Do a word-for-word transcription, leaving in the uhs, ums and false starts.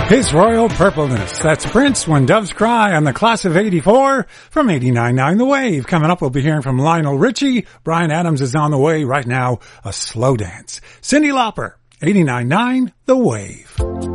His Royal Purpleness. That's Prince, When Doves Cry, on the class of eighty-four from eighty-nine point nine The Wave. Coming up, we'll be hearing from Lionel Richie. Bryan Adams is on the way right now. A slow dance. Cyndi Lauper, eighty-nine point nine The Wave.